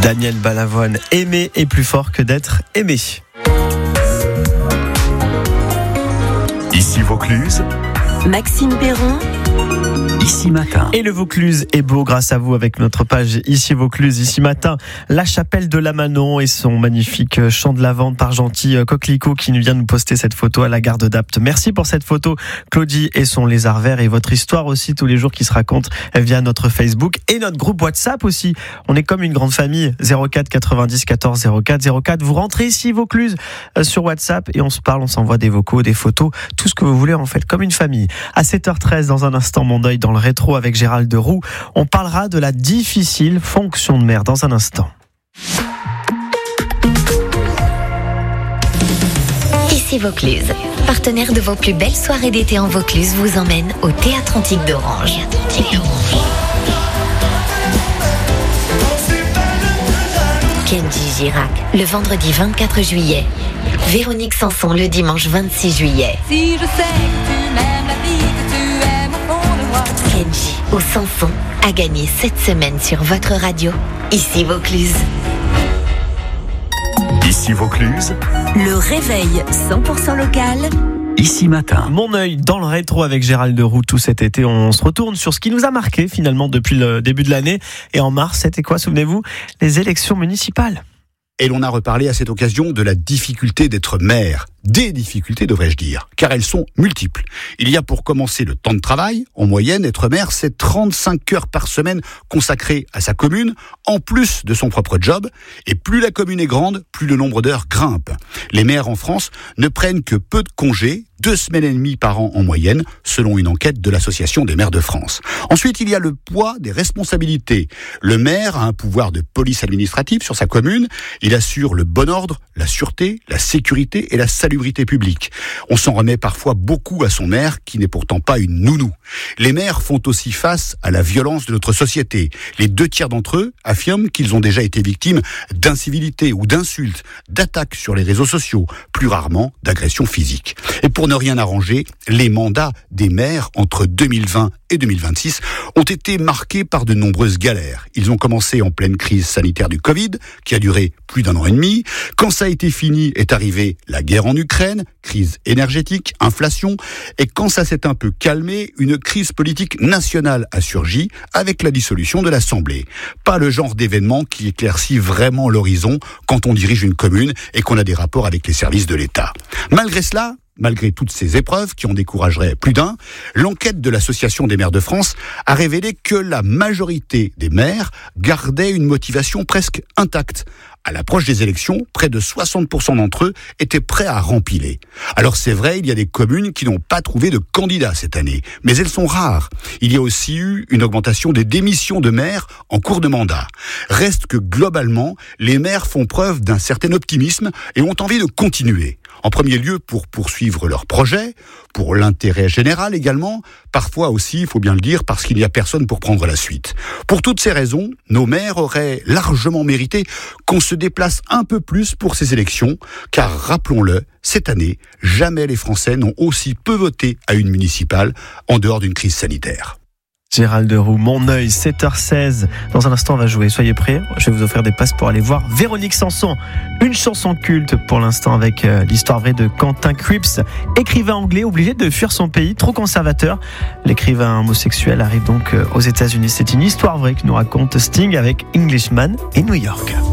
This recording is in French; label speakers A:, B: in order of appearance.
A: Daniel Balavoine, aimer est plus fort que d'être aimé.
B: Ici Vaucluse,
C: Maxime Perron,
B: Ici Matin.
A: Et le Vaucluse est beau grâce à vous avec notre page Ici Vaucluse. Ici Matin, la chapelle de la Manon et son magnifique champ de lavande par Gentil Coquelicot qui vient nous poster cette photo à la gare de Dapte. Merci pour cette photo, Claudie et son lézard vert, et votre histoire aussi tous les jours qui se raconte via notre Facebook et notre groupe WhatsApp aussi. On est comme une grande famille. 04 90 14 04 04. Vous rentrez ici Vaucluse sur WhatsApp et on se parle, on s'envoie des vocaux, des photos, tout ce que vous voulez en fait, comme une famille. À 7h13, dans un instant, mon deuil dans le rétro avec Gérald Deroux. On parlera de la difficile fonction de maire dans un instant.
D: Ici Vaucluse, partenaire de vos plus belles soirées d'été en Vaucluse, vous emmène au Théâtre Antique d'Orange. Kenji Girac, le vendredi 24 juillet. Véronique Sanson, le dimanche 26 juillet.
E: Si je sais que tu m'aimes, la vie que tu aimes au fond de moi.
D: Kenji ou Sanson a gagné cette semaine sur votre radio. Ici Vaucluse.
B: Ici Vaucluse,
C: le réveil 100% local.
B: Ici Matin.
A: Mon œil dans le rétro avec Gérald Deroux. Tout cet été, on se retourne sur ce qui nous a marqué finalement depuis le début de l'année. Et en mars, c'était quoi, souvenez-vous? Les élections municipales.
F: Et l'on a reparlé à cette occasion de la difficulté d'être maire. Des difficultés, devrais-je dire, car elles sont multiples. Il y a pour commencer le temps de travail. En moyenne, être maire, c'est 35 heures par semaine consacrées à sa commune, en plus de son propre job. Et plus la commune est grande, plus le nombre d'heures grimpe. Les maires en France ne prennent que peu de congés, 2 semaines et demie par an en moyenne, selon une enquête de l'Association des maires de France. Ensuite, il y a le poids des responsabilités. Le maire a un pouvoir de police administrative sur sa commune. Il assure le bon ordre, la sûreté, la sécurité et la salubrité publique. On s'en remet parfois beaucoup à son maire, qui n'est pourtant pas une nounou. Les maires font aussi face à la violence de notre société. Les 2/3 d'entre eux affirment qu'ils ont déjà été victimes d'incivilités ou d'insultes, d'attaques sur les réseaux sociaux, plus rarement d'agressions physiques. Et pour ne rien arranger, les mandats des maires entre 2020 et 2026 ont été marqués par de nombreuses galères. Ils ont commencé en pleine crise sanitaire du Covid, qui a duré plus d'1 an et demi. Quand ça a été fini, est arrivée la guerre en Ukraine, crise énergétique, inflation. Et quand ça s'est un peu calmé, une crise politique nationale a surgi avec la dissolution de l'Assemblée. Pas le genre d'événement qui éclaircit vraiment l'horizon quand on dirige une commune et qu'on a des rapports avec les services de l'État. Malgré cela, malgré toutes ces épreuves qui en décourageraient plus d'un, l'enquête de l'Association des maires de France a révélé que la majorité des maires gardaient une motivation presque intacte. À l'approche des élections, près de 60% d'entre eux étaient prêts à rempiler. Alors c'est vrai, il y a des communes qui n'ont pas trouvé de candidats cette année, mais elles sont rares. Il y a aussi eu une augmentation des démissions de maires en cours de mandat. Reste que globalement, les maires font preuve d'un certain optimisme et ont envie de continuer. En premier lieu pour poursuivre leurs projets, pour l'intérêt général également, parfois aussi, il faut bien le dire, parce qu'il n'y a personne pour prendre la suite. Pour toutes ces raisons, nos maires auraient largement mérité qu'on se déplace un peu plus pour ces élections, car rappelons-le, cette année, jamais les Français n'ont aussi peu voté à une municipale en dehors d'une crise sanitaire.
A: Gérald Deroux, mon œil, 7h16. Dans un instant, on va jouer. Soyez prêts. Je vais vous offrir des passes pour aller voir Véronique Sanson. Une chanson culte pour l'instant avec l'histoire vraie de Quentin Cripps, écrivain anglais obligé de fuir son pays, trop conservateur. L'écrivain homosexuel arrive donc aux États-Unis. C'est une histoire vraie que nous raconte Sting avec Englishman et New York.